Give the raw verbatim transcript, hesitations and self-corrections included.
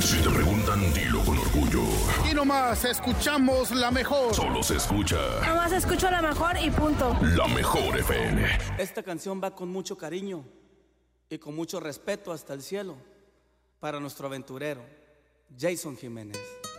Si te preguntan, dilo con orgullo. Y nomás escuchamos la mejor. Solo se escucha. Nomás escucho la mejor y punto. La Mejor F M. Esta canción va con mucho cariño y con mucho respeto hasta el cielo para nuestro aventurero, Jason Jiménez.